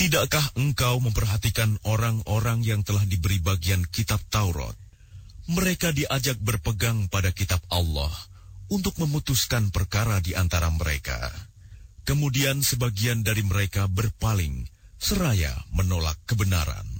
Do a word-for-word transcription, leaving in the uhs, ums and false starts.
Tidakkah engkau memperhatikan orang-orang yang telah diberi bagian kitab Taurat? Mereka diajak berpegang pada kitab Allah untuk memutuskan perkara di antara mereka. Kemudian sebagian dari mereka berpaling, seraya menolak kebenaran.